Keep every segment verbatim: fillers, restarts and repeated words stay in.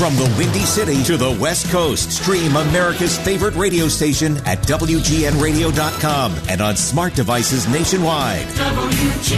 From the Windy City to the West Coast, stream America's favorite radio station at W G N radio dot com and on smart devices nationwide. W G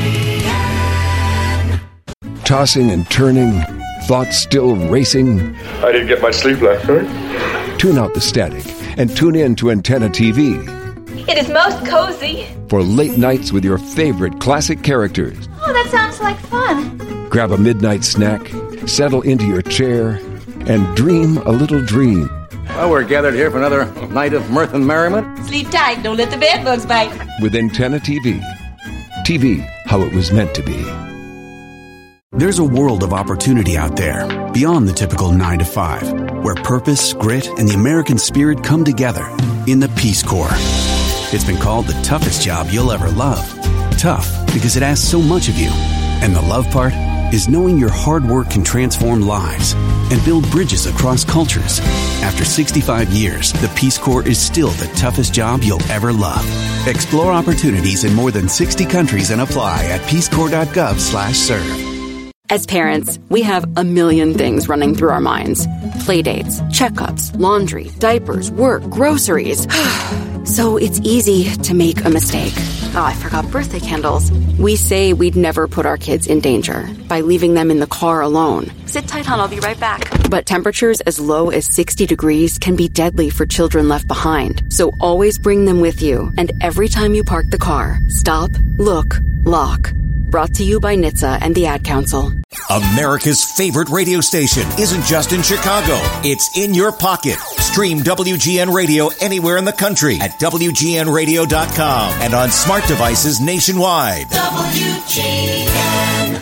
N. Tossing and turning, thoughts still racing. I didn't get much sleep last night. Tune out the static and tune in to Antenna T V. It is most cozy. For late nights with your favorite classic characters. Oh, that sounds like fun. Grab a midnight snack, settle into your chair, and dream a little dream. Well, we're gathered here for another night of mirth and merriment. Sleep tight, don't let the bed bugs bite. With Antenna T V. T V, how it was meant to be. There's a world of opportunity out there, beyond the typical nine to five, where purpose, grit, and the American spirit come together in the Peace Corps. It's been called the toughest job you'll ever love. Tough, because it asks so much of you. And the love part is knowing your hard work can transform lives and build bridges across cultures. After sixty-five years, the Peace Corps is still the toughest job you'll ever love. Explore opportunities in more than sixty countries and apply at peace corps dot gov slash serve. As parents, we have a million things running through our minds. Playdates, checkups, laundry, diapers, work, groceries. So it's easy to make a mistake. Oh, I forgot birthday candles. We say we'd never put our kids in danger by leaving them in the car alone. Sit tight, hon, I'll be right back. But temperatures as low as sixty degrees can be deadly for children left behind. So always bring them with you. And every time you park the car, stop, look, lock. Brought to you by N H T S A and the Ad Council. America's favorite radio station isn't just in Chicago. It's in your pocket. Stream W G N Radio anywhere in the country at W G N radio dot com and on smart devices nationwide. W G N.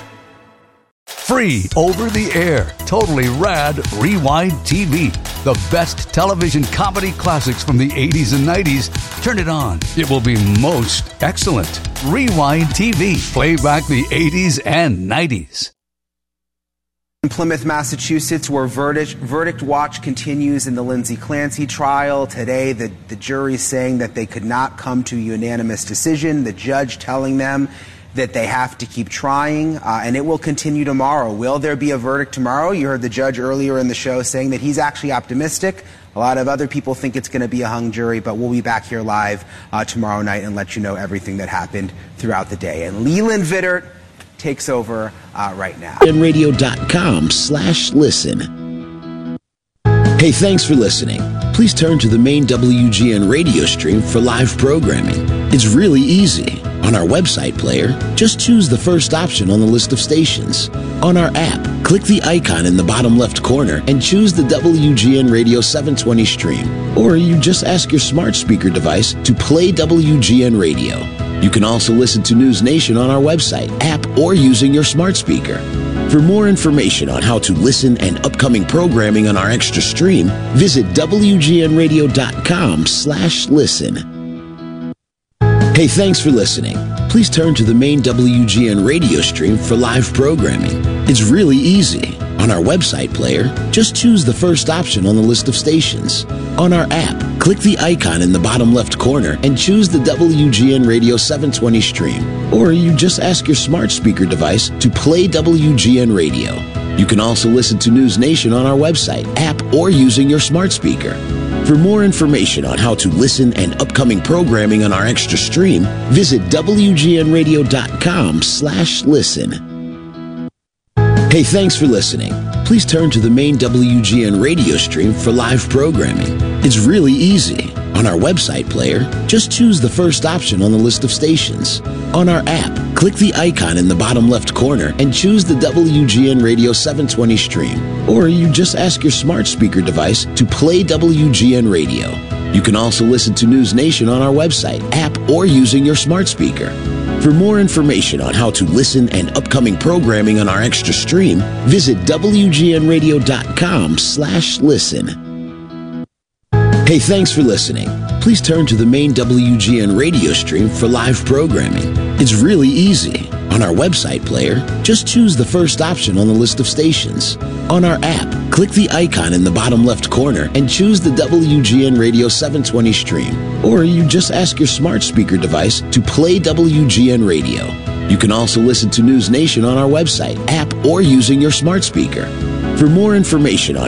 Free over the air, totally rad Rewind T V. The best television comedy classics from the eighties and nineties. Turn it on. It will be most excellent. Rewind T V. Play back the eighties and nineties. In Plymouth, Massachusetts, where verdict, verdict watch continues in the Lindsay Clancy trial. Today, the, the jury is saying that they could not come to a unanimous decision. The judge telling them that they have to keep trying, uh, and it will continue tomorrow. Will there be a verdict tomorrow? You heard the judge earlier in the show saying that he's actually optimistic. A lot of other people think it's going to be a hung jury, but we'll be back here live uh, tomorrow night and let you know everything that happened throughout the day. And Leland Vittert takes over uh, right now. radio dot com slash listen. Hey, thanks for listening. Please turn to the main W G N radio stream for live programming. It's really easy. On our website player, just choose the first option on the list of stations. On our app, click the icon in the bottom left corner and choose the W G N Radio seven twenty stream. Or you just ask your smart speaker device to play W G N Radio. You can also listen to News Nation on our website, app, or using your smart speaker. For more information on how to listen and upcoming programming on our extra stream, visit W G N radio dot com slash listen. Hey, thanks for listening. Please turn to the main W G N radio stream for live programming. It's really easy. On our website player, just choose the first option on the list of stations. On our app, click the icon in the bottom left corner and choose the W G N Radio seven twenty stream. Or you just ask your smart speaker device to play W G N Radio. You can also listen to News Nation on our website, app, or using your smart speaker. For more information on how to listen and upcoming programming on our extra stream, visit W G N radio dot com slash listen. Hey, thanks for listening. Please turn to the main W G N radio stream for live programming. It's really easy. On our website player, just choose the first option on the list of stations. On our app, click the icon in the bottom left corner and choose the W G N Radio seven twenty stream. Or you just ask your smart speaker device to play W G N Radio. You can also listen to News Nation on our website, app, or using your smart speaker. For more information on how to listen and upcoming programming on our extra stream, visit W G N radio dot com slash listen. Hey, thanks for listening. Please turn to the main W G N radio stream for live programming. It's really easy. On our website player, just choose the first option on the list of stations. On our app, click the icon in the bottom left corner and choose the W G N Radio seven twenty stream. Or you just ask your smart speaker device to play W G N Radio. You can also listen to News Nation on our website, app, or using your smart speaker. For more information on